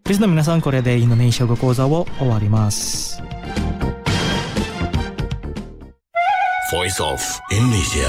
リスナーの皆さん、これでインドネシア語講座を終わります。 Voice of Indonesia。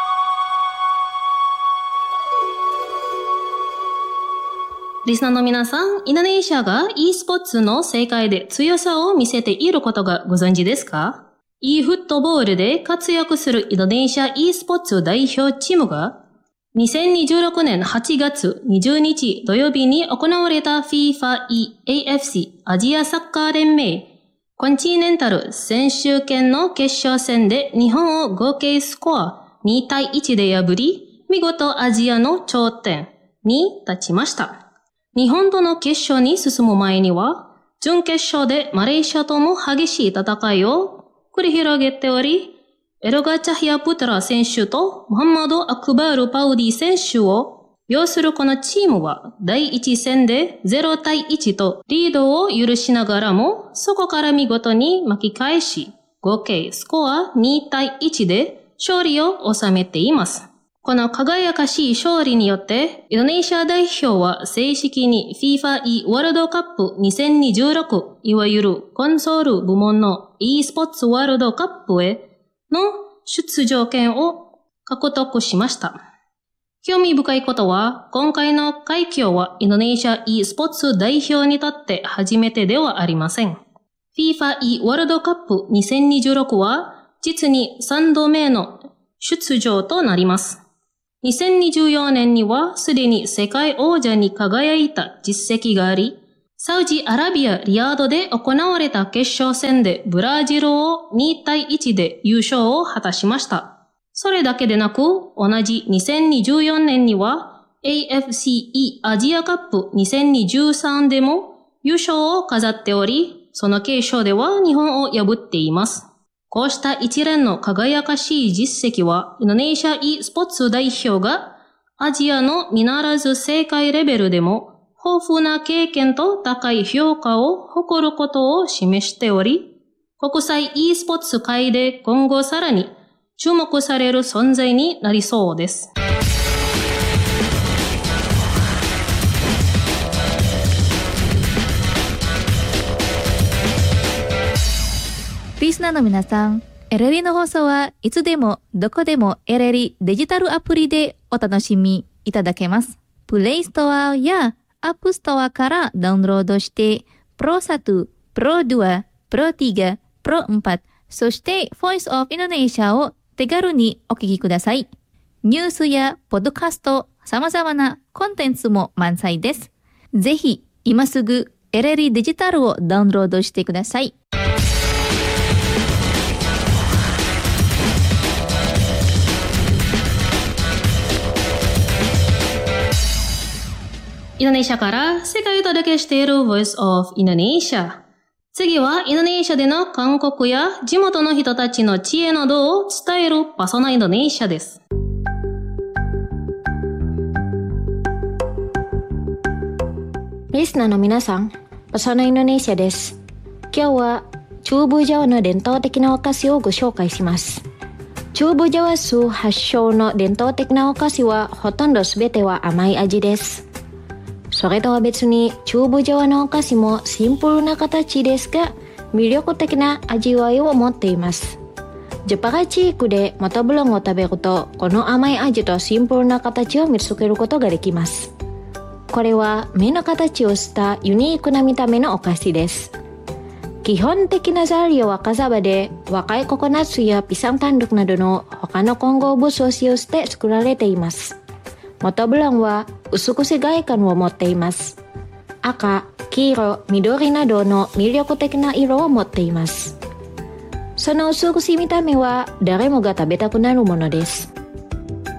リスナーの皆さん、インドネシアが e スポーツの世界で強さを見せていることがご存知ですか？ e フットボールで活躍するインドネシア e スポーツ代表チームが2026年8月20日土曜日に行われた FIFA EAFC アジアサッカー連盟コンチネンタル選手権の決勝戦で日本を合計スコア2対1で破り、見事アジアの頂点に立ちました。日本との決勝に進む前には、準決勝でマレーシアとも激しい戦いを繰り広げており、エルガチャヒアプトラ選手とモハンマド・アクバール・パウディ選手を擁するこのチームは第1戦で0対1とリードを許しながらもそこから見事に巻き返し合計スコア2対1で勝利を収めています。この輝かしい勝利によってインドネシア代表は正式に FIFA E ワールドカップ2026いわゆるコンソール部門の e スポーツワールドカップへの出場権を獲得しました。興味深いことは、今回の快挙はインドネシア e スポーツ代表にとって初めてではありません。FIFA E ワールドカップ2026は実に3度目の出場となります。2024年にはすでに世界王者に輝いた実績があり、サウジアラビア・リヤードで行われた決勝戦でブラジルを2対1で優勝を果たしました。それだけでなく、同じ2024年には AFCE アジアカップ2023でも優勝を飾っており、その継承では日本を破っています。こうした一連の輝かしい実績は、インドネシア e スポーツ代表がアジアのみならず世界レベルでも豊富な経験と高い評価を誇ることを示しており、国際 e スポーツ界で今後さらに注目される存在になりそうです。 リスナーの皆さん、エレリの放送はいつでもどこでもエレリデジタルアプリでお楽しみいただけます。プレイストアやアップストアからダウンロードして、Pro 1、Pro 2、Pro 3、Pro 4、そして Voice of Indonesia を手軽にお聞きください。ニュースやポッドキャスト、様々なコンテンツも満載です。ぜひ、今すぐエレリデジタルをダウンロードしてください。 インドネシアから世界を届けしている Voice of Indonesia。次はインドネシアでの韓国や地元の人たちの知恵などを伝えるパソナインドネシアです。 リスナーの皆さん、パソナインドネシアです。今日は中部ジャワの伝統的なお菓子をご紹介します。中部ジャワ州発祥の伝統的なお菓子はほとんどすべては甘い味です。それとは別に中部ジャワのお菓子もシンプルな形ですが魅力的な味わいを持っています。ジャパラ地域でモトブロンを食べるとこの甘い味とシンプルな形を見つけることができます。これは目の形をしたユニークな見た目のお菓子です。基本的な材料はカサバで若いココナッツやピサン単独などの他の混合物を使用して作られています。モトブロンは薄く外観を持っています。赤、黄色、緑などの魅力的な色を持っています。その美しい見た目は誰もが食べたくなるものです。